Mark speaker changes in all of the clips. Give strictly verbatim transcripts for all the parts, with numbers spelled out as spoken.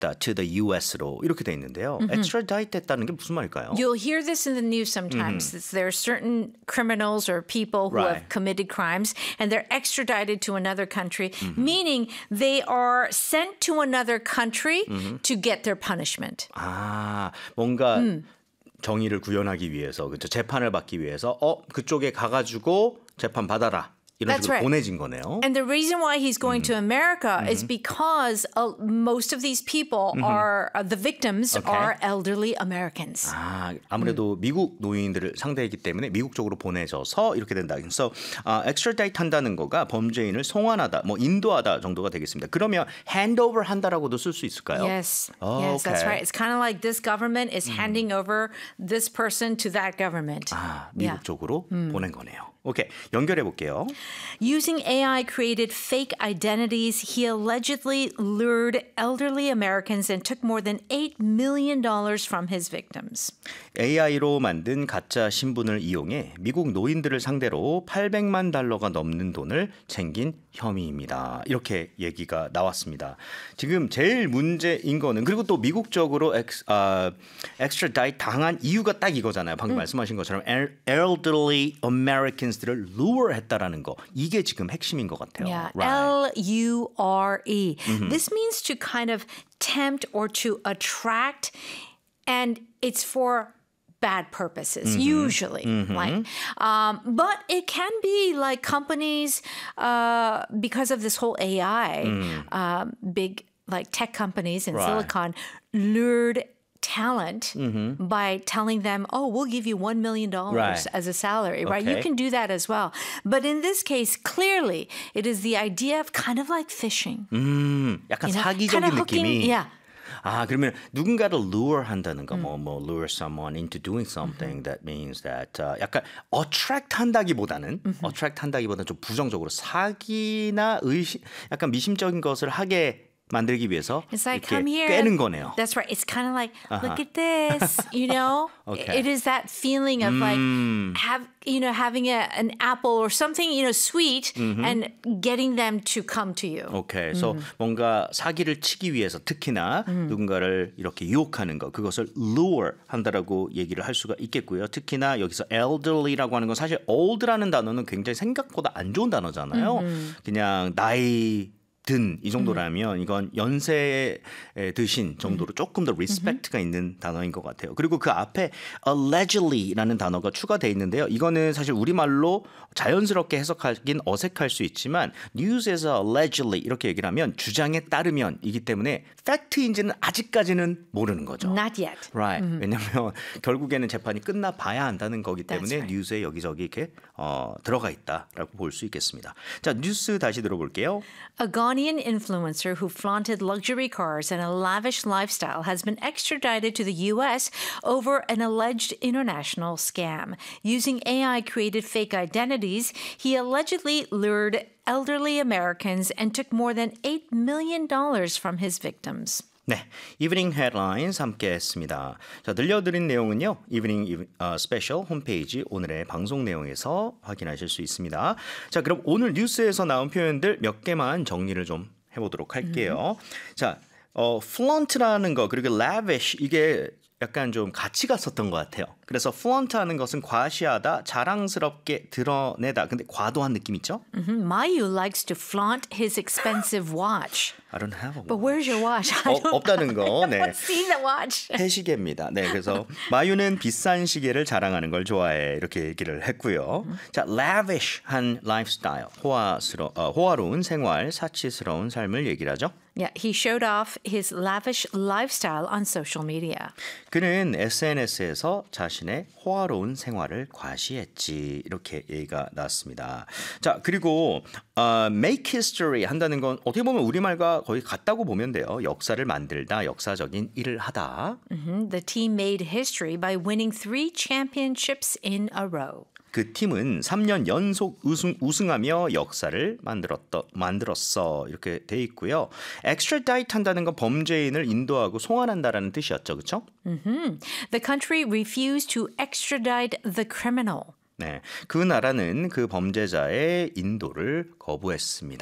Speaker 1: to the 유에스로 이렇게 돼 있는데요. Mm-hmm. extradite 했다는 게 무슨 말일까요?
Speaker 2: You'll hear this in the news sometimes. Mm-hmm. There are certain criminals or people who right. have committed crimes and they're extradited to another country, mm-hmm. meaning they are sent to another country mm-hmm. to get their punishment.
Speaker 1: 아, 뭔가 음. 정의를 구현하기 위해서, 그렇죠? 재판을 받기 위해서 어, 그쪽에 가가지고 재판 받아라. 이런
Speaker 2: That's
Speaker 1: 식으로
Speaker 2: right.
Speaker 1: 보내진 거네요.
Speaker 2: And the reason why he's going mm-hmm. to America mm-hmm. is because uh, most of these people mm-hmm. are, uh, the victims okay. are elderly Americans.
Speaker 1: 아, 아무래도 mm. 미국 노인들을 상대했기 때문에 미국 쪽으로 보내져서 이렇게 된다. 그래서 uh, extradite 한다는 거가 범죄인을 송환하다, 뭐 인도하다 정도가 되겠습니다. 그러면 handover 한다라고도 쓸 수 있을까요?
Speaker 2: Yes,
Speaker 1: oh,
Speaker 2: yes,
Speaker 1: okay.
Speaker 2: that's right. It's kind of like this government is mm. handing over this person to that government.
Speaker 1: 아, 미국
Speaker 2: yeah.
Speaker 1: 쪽으로 mm. 보낸 거네요. 오케이, 연결해 볼게요.
Speaker 2: Using A I created fake identities, he allegedly lured elderly Americans and took more than eight million dollars from his victims.
Speaker 1: 에이아이로 만든 가짜 신분을 이용해 미국 노인들을 상대로 팔백만 달러가 넘는 돈을 챙긴 혐의입니다. 이렇게 얘기가 나왔습니다. 지금 제일 문제인 거는 그리고 또 미국적으로 엑스, 아, extradite 당한 이유가 딱 이거잖아요. 방금 음. 말씀하신 것처럼 elderly Americans들을 lure 했다라는 거. 이게 지금 핵심인 것 같아요.
Speaker 2: Yeah,
Speaker 1: right.
Speaker 2: L U R E.
Speaker 1: Mm-hmm.
Speaker 2: This means to kind of tempt or to attract, and it's for bad purposes, mm-hmm. usually.
Speaker 1: Mm-hmm.
Speaker 2: Like, um, but it can be like companies, uh, because of this whole A I, mm. um, big like tech companies in right. Silicon lured talent mm-hmm. by telling them, oh, we'll give you one million dollars right. as a salary, right?
Speaker 1: Okay.
Speaker 2: You can do that as well. But in this case, clearly, it is the idea of kind of like fishing.
Speaker 1: 음, 약간
Speaker 2: you know?
Speaker 1: 사기적인
Speaker 2: kind of hooking,
Speaker 1: 느낌이.
Speaker 2: yeah.
Speaker 1: 아, 그러면 누군가를 lure 한다는 거,
Speaker 2: 음.
Speaker 1: 뭐, 뭐, lure someone into doing something mm-hmm. that means that uh, 약간 attract 한다기보다는 mm-hmm. attract 한다기보다는 좀 부정적으로 사기나 의심, 약간 미심적인 것을 하게 만들기 위해서
Speaker 2: It's like,
Speaker 1: 이렇게
Speaker 2: come here.
Speaker 1: 꿰는 거네요.
Speaker 2: That's right. It's kind of like,
Speaker 1: uh-huh.
Speaker 2: look at this, you know?
Speaker 1: okay.
Speaker 2: It is that feeling of mm. like, have you know, having a, an apple or something, you know, sweet mm-hmm. and getting them to come to you.
Speaker 1: Okay. So mm. 뭔가 사기를 치기 위해서 특히나 mm. 누군가를 이렇게 유혹하는 거, 그것을 lure 한다라고 얘기를 할 수가 있겠고요. 특히나 여기서 elderly라고 하는 건 사실 old라는 단어는 굉장히 생각보다 안 좋은 단어잖아요. Mm-hmm. 그냥 나이 든 이 정도라면 음. 이건 연세에 드신 정도로 음. 조금 더 리스펙트가 음. 있는 단어인 것 같아요. 그리고 그 앞에 allegedly라는 단어가 추가되어 있는데요. 이거는 사실 우리말로 자연스럽게 해석하긴 어색할 수 있지만 뉴스에서 allegedly 이렇게 얘기를 하면 주장에 따르면 이기 때문에 팩트인지는 아직까지는 모르는 거죠.
Speaker 2: Not yet.
Speaker 1: Right.
Speaker 2: 음.
Speaker 1: 왜냐하면 결국에는 재판이 끝나 봐야 한다는 거기 때문에
Speaker 2: right.
Speaker 1: 뉴스에 여기저기 이렇게 어, 들어가 있다라고 볼 수 있겠습니다. 자, 뉴스 다시 들어볼게요.
Speaker 2: A Ghanaian influencer who flaunted luxury cars and a lavish lifestyle has been extradited to the U S over an alleged international scam. Using A I-created fake identities, he allegedly lured elderly Americans and took more than eight million dollars from his victims.
Speaker 1: 네, 이브닝 헤드라인스 함께 했습니다. 자, 들려드린 내용은요. 이브닝 어, 스페셜 홈페이지 오늘의 방송 내용에서 확인하실 수 있습니다. 자, 그럼 오늘 뉴스에서 나온 표현들 몇 개만 정리를 좀 해보도록 할게요. 음. 자, 어, flaunt라는 거 그리고 lavish 이게 약간 좀 가치가 썼던 것 같아요. 그래서 flaunt하는 것은 과시하다, 자랑스럽게 드러내다. 근데 과도한 느낌 있죠?
Speaker 2: Mm-hmm. Mayu likes to flaunt his expensive watch.
Speaker 1: I don't have a watch.
Speaker 2: But where's your watch?
Speaker 1: 어, 없다는 거. 네.
Speaker 2: I haven't seen the watch.
Speaker 1: 해시계입니다. 네, 그래서 마유는 비싼 시계를 자랑하는 걸 좋아해. 이렇게 얘기를 했고요. 음. 자, lavish한 lifestyle, 호화스러, 어, 호화로운 생활, 사치스러운 삶을 얘기를 하죠.
Speaker 2: Yeah, he showed off his lavish lifestyle on social media.
Speaker 1: 그는 에스엔에스에서 자신의 호화로운 생활을 과시했지. 이렇게 얘기가 나왔습니다. 자, 그리고 uh, make history 한다는 건 어떻게 보면 우리말과 거의 같다고 보면 돼요. 역사를 만들다, 역사적인 일을 하다.
Speaker 2: Mm-hmm. The team made history by winning three championships in a row.
Speaker 1: 그 팀은 삼 년 연속 우승, 우승하며 역사를 만들었더, 만들었어. 이렇게 돼 있고요. extradite 한다는 건 범죄인을 인도하고 송환한다라는 뜻이었죠. 그렇죠?
Speaker 2: Mm-hmm. The country refused to extradite the criminal.
Speaker 1: 네, 그 나라는 그 범죄자의 인도를 거부했습니다.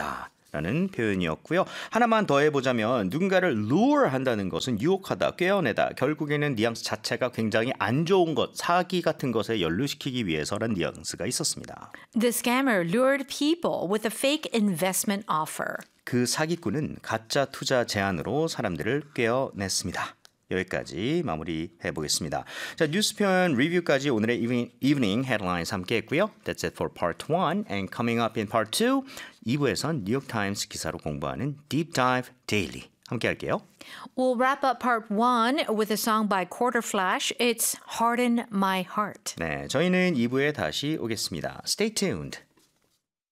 Speaker 1: 라는 표현이었고요. 하나만 더 해보자면 누군가를 lure 한다는 것은 유혹하다, 꿰어내다. 결국에는 뉘앙스 자체가 굉장히 안 좋은 것, 사기 같은 것에 연루시키기 위해서란 뉘앙스가 있었습니다.
Speaker 2: The scammer lured people with a fake investment offer.
Speaker 1: 그 사기꾼은 가짜 투자 제안으로 사람들을 꿰어냈습니다. 여기까지 마무리해 보겠습니다. 자, 뉴스 표현 리뷰까지 오늘의 evening, evening headlines 함께 했고요. That's it for part one. And coming up in part two, 이 부에선 뉴욕타임스 기사로 공부하는 Deep Dive Daily 함께 할게요.
Speaker 2: We'll wrap up part one with a song by Quarter Flash. It's Harden My Heart.
Speaker 1: 네, 저희는 이 부에 다시 오겠습니다. Stay tuned.